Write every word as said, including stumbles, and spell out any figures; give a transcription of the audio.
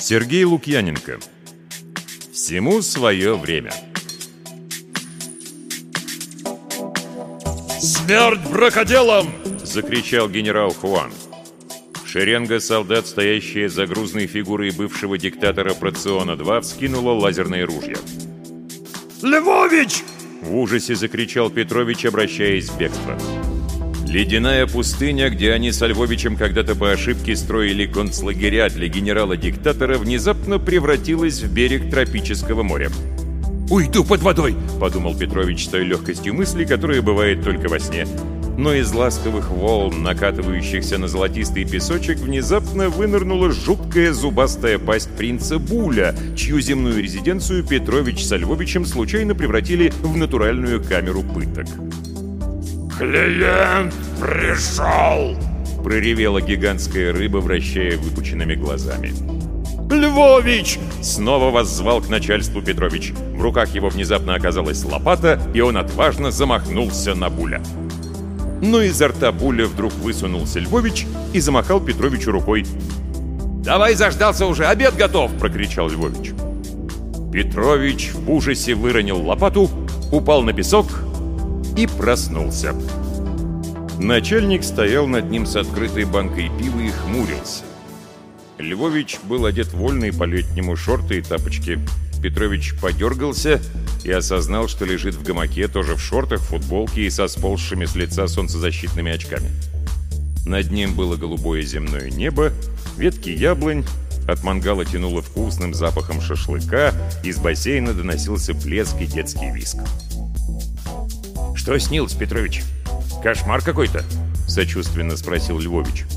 Сергей Лукьяненко. Всему свое время. «Смерть бракоделам!» — закричал генерал Хуан. Шеренга солдат, стоящая за грузной фигурой бывшего диктатора Проциона-два, вскинула лазерные ружья. «Львович!» — в ужасе закричал Петрович, обращаясь в бегство. Ледяная пустыня, где они с Львовичем когда-то по ошибке строили концлагеря для генерала-диктатора, внезапно превратилась в берег тропического моря. «Уйду под водой!» — подумал Петрович с той легкостью мысли, которая бывает только во сне. Но из ласковых волн, накатывающихся на золотистый песочек, внезапно вынырнула жуткая зубастая пасть принца Буля, чью земную резиденцию Петрович с Львовичем случайно превратили в натуральную камеру пыток. «Клиент пришел!» — проревела гигантская рыба, вращая выпученными глазами. «Львович!» — снова воззвал к начальству Петрович. В руках его внезапно оказалась лопата, и он отважно замахнулся на Буля. Но изо рта Буля вдруг высунулся Львович и замахал Петровичу рукой. «Давай, заждался уже, обед готов!» — прокричал Львович. Петрович в ужасе выронил лопату, упал на песок и проснулся. Начальник стоял над ним с открытой банкой пива и хмурился. Львович был одет вольно и по-летнему, шорты и тапочки. Петрович подергался и осознал, что лежит в гамаке, тоже в шортах, футболке и со сползшими с лица солнцезащитными очками. Над ним было голубое земное небо, ветки яблонь, от мангала тянуло вкусным запахом шашлыка, из бассейна доносился плеск и детский визг. «Что снилось, Петрович? Кошмар какой-то?» — сочувственно спросил Львович.